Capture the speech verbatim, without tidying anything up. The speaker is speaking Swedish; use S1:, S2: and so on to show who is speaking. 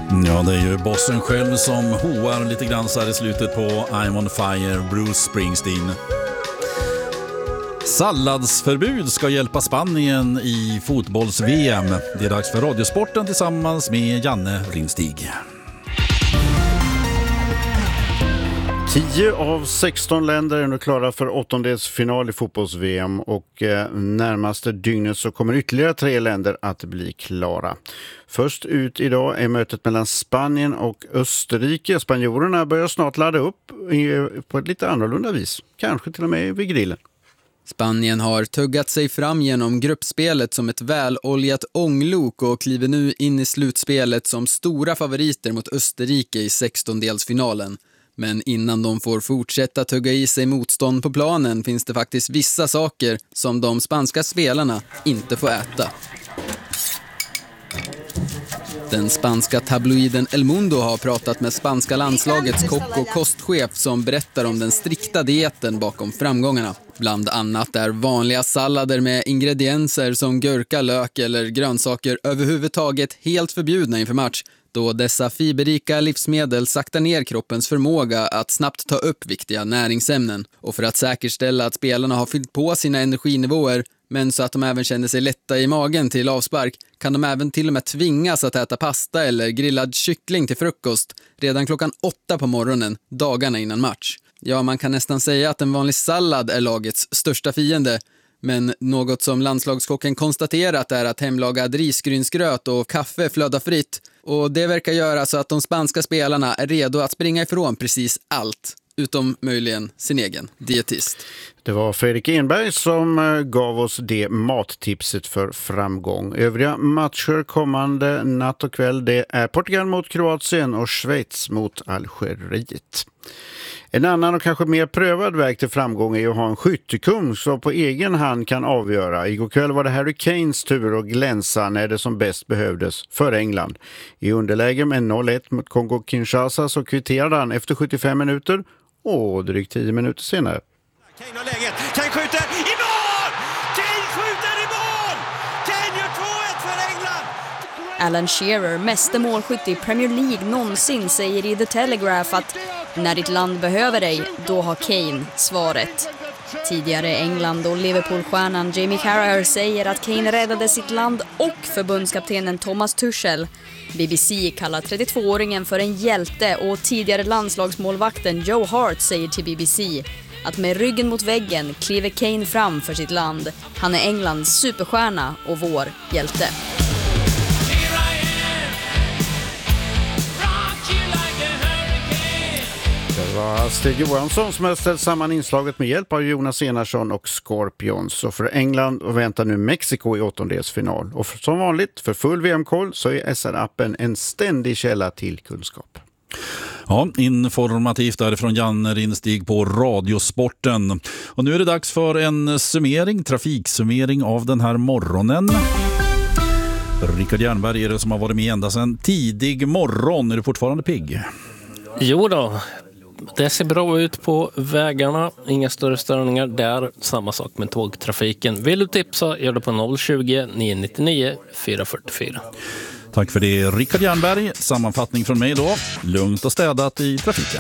S1: Ja, det är ju bossen själv som hoar lite grann så här i slutet på I'm on fire, Bruce Springsteen. Salladsförbud ska hjälpa Spanien i fotbolls-V M. Det är dags för Radiosporten tillsammans med Janne Rinstig.
S2: tio av sexton länder är nu klara för åttondelsfinal i fotbolls-V M och eh, närmaste dygnet så kommer ytterligare tre länder att bli klara. Först ut idag är mötet mellan Spanien och Österrike. Spanjorerna börjar snart ladda upp i, på ett lite annorlunda vis, kanske till och med vid grillen.
S3: Spanien har tuggat sig fram genom gruppspelet som ett väloljat ånglok och kliver nu in i slutspelet som stora favoriter mot Österrike i sextondelsfinalen. Men innan de får fortsätta tugga i sig motstånd på planen finns det faktiskt vissa saker som de spanska spelarna inte får äta. Den spanska tabloiden El Mundo har pratat med spanska landslagets kock och kostchef som berättar om den strikta dieten bakom framgångarna. Bland annat är vanliga sallader med ingredienser som gurka, lök eller grönsaker överhuvudtaget helt förbjudna inför match, då dessa fiberrika livsmedel saktar ner kroppens förmåga att snabbt ta upp viktiga näringsämnen. Och för att säkerställa att spelarna har fyllt på sina energinivåer, men så att de även känner sig lätta i magen till avspark, kan de även till och med tvingas att äta pasta eller grillad kyckling till frukost redan klockan åtta på morgonen, dagarna innan match. Ja, man kan nästan säga att en vanlig sallad är lagets största fiende. Men något som landslagskocken konstaterat är att hemlagad risgrynsgröt och kaffe flödar fritt. Och det verkar göra så att de spanska spelarna är redo att springa ifrån precis allt. Utom möjligen sin egen dietist.
S2: Det var Fredrik Enberg som gav oss det mattipset för framgång. Övriga matcher kommande natt och kväll, det är Portugal mot Kroatien och Schweiz mot Algeriet. En annan och kanske mer prövad väg till framgång är att ha en skyttekung som på egen hand kan avgöra. Igår kväll var det Harry Kanes tur att glänsa när det som bäst behövdes för England. I underläge med noll ett mot Kongo-Kinshasa så kvitterade han efter sjuttiofem minuter och drygt tio minuter senare.
S4: Kane har läget, Kane skjuter i mål! Kane skjuter i mål! Kane gör två ett för England!
S5: Alan Shearer, meste målskytt i Premier League någonsin, säger i The Telegraph att när ditt land behöver dig, då har Kane svaret. Tidigare England- och Liverpool-stjärnan Jamie Carragher säger att Kane räddade sitt land och förbundskaptenen Thomas Tuchel. B B C kallar trettiotvååringen för en hjälte och tidigare landslagsmålvakten Joe Hart säger till B B C att med ryggen mot väggen kliver Kane fram för sitt land. Han är Englands superstjärna och vår hjälte.
S2: Det var Stig Johansson som har ställt samman inslaget med hjälp av Jonas Enarsson och Scorpions. Så för England väntar nu Mexiko i åttondelsfinal. Och för, som vanligt, för full V M-koll så är S R-appen en ständig källa till kunskap.
S1: Ja, informativt därifrån Janne Rinstig på Radiosporten. Och nu är det dags för en summering, trafiksummering av den här morgonen. Rickard Jernberg är det som har varit med ända sedan tidig morgon. Är du fortfarande pigg?
S6: Jo då, det ser bra ut på vägarna. Inga större störningar där. Samma sak med tågtrafiken. Vill du tipsa, gör det på noll tjugo, nio nittionio, fyra fyrtiofyra.
S1: Tack för det, Rickard Jernberg. Sammanfattning från mig då. Lugnt och städat i trafiken.